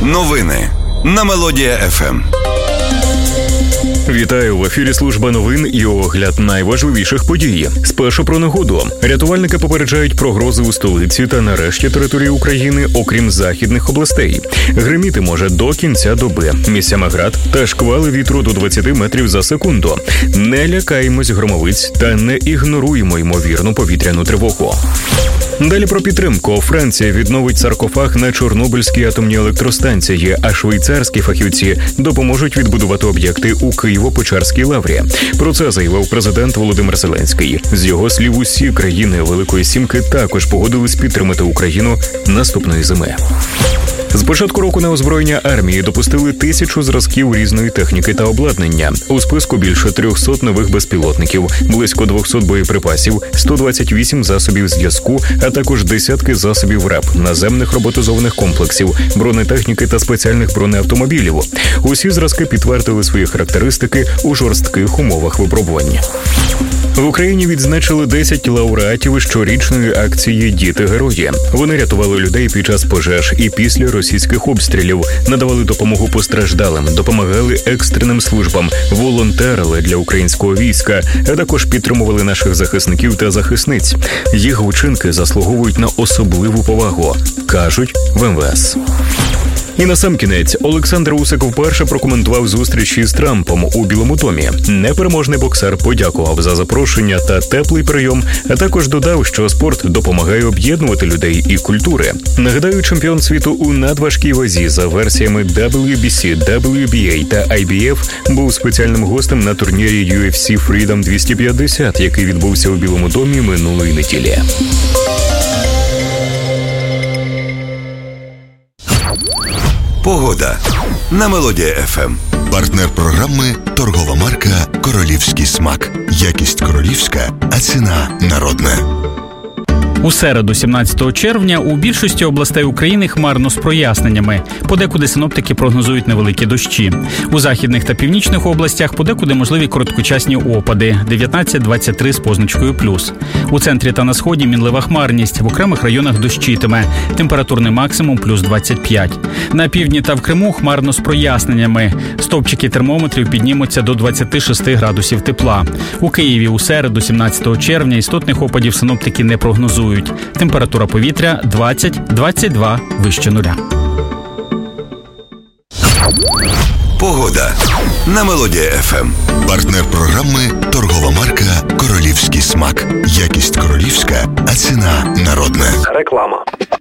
Новини на Мелодія ФМ. Вітаю, в ефірі служба новин і огляд найважливіших подій. Спершу про негоду. Рятувальники попереджають про грози у столиці та на решті території України, окрім західних областей. Гриміти може до кінця доби. Місцями град та шквали вітру до 20 метрів за секунду. Не лякаємось громовиць та не ігноруємо ймовірну повітряну тривогу. Далі про підтримку. Франція відновить саркофаг на Чорнобильській атомній електростанції, а швейцарські фахівці допоможуть відбудувати об'єкти у Києво-Печерській лаврі. Про це заявив президент Володимир Зеленський. З його слів, усі країни Великої Сімки також погодились підтримати Україну наступної зими. З початку року на озброєння армії допустили 1000 зразків різної техніки та обладнання. У списку більше 300 нових безпілотників, близько 200 боєприпасів, 128 засобів зв'язку, а також десятки засобів РЕП, наземних роботизованих комплексів, бронетехніки та спеціальних бронеавтомобілів. Усі зразки підтвердили свої характеристики у жорстких умовах випробування. В Україні відзначили 10 лауреатів щорічної акції «Діти-герої». Вони рятували людей під час пожеж і після російських обстрілів, надавали допомогу постраждалим, допомагали екстреним службам, волонтерили для українського війська, а також підтримували наших захисників та захисниць. Їх вчинки заслуговують на особливу повагу, кажуть в МВС. І насамкінець, Олександр Усик вперше прокоментував зустріч із Трампом у Білому домі. Непереможний боксер подякував за запрошення та теплий прийом, а також додав, що спорт допомагає об'єднувати людей і культури. Нагадаю, чемпіон світу у надважкій вазі за версіями WBC, WBA та IBF був спеціальним гостем на турнірі UFC Freedom 250, який відбувся у Білому домі минулої неділі. Погода на Мелодія ФМ. Партнер програми – торгова марка «Королівський смак». Якість королівська, а ціна народна. У середу, 17 червня, у більшості областей України хмарно з проясненнями. Подекуди синоптики прогнозують невеликі дощі. У західних та північних областях подекуди можливі короткочасні опади – 19-23 з позначкою плюс. У центрі та на сході мінлива хмарність, в окремих районах дощитиме. Температурний максимум – плюс 25. На півдні та в Криму хмарно з проясненнями. Стовпчики термометрів піднімуться до 26 градусів тепла. У Києві у середу, 17 червня, істотних опадів синоптики не прогнозують. Температура повітря 20-22 вище нуля. Погода на Мелодія ФМ. Партнер програми – торгова марка «Королівський смак». Якість королівська, а ціна народна. Реклама.